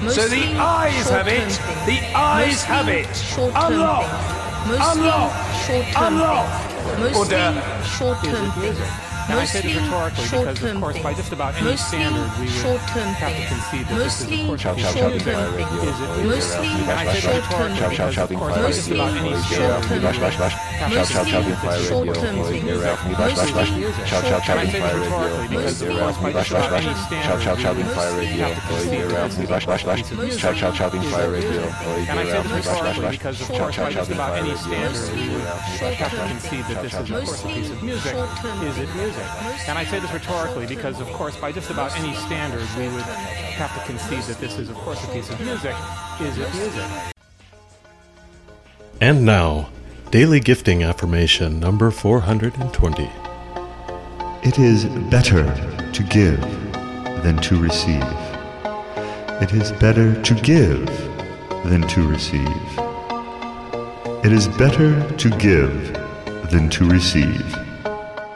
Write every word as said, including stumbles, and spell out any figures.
So the eyes have it. The eyes have it. Unlock. Unlock. Unlock. Mostly short-term things. Can I say this rhetorically? Because, of course, by just about any standard, we would have to concede that this is, of course, Shout, shout, shouting fire radio. Mostly short-term things. Shout, shout, shouting fire radio. Shout, shout, shouting fire radio. Shout, shout, shouting fire radio. Shout, shout, shouting fire radio. Shout, shout, shouting fire radio. Can I say this rhetorically? Because, of course, by just about any standard, we would have to concede that this is, of course, a piece of music. Is it music? And I say this rhetorically because, of course, by just about any standard, we would have to concede that this is, of course, a piece of music. Is it music? And now, Daily Gifting Affirmation number four hundred twenty. It is better to give than to receive. It is better to give than to receive. It is better to give than to receive.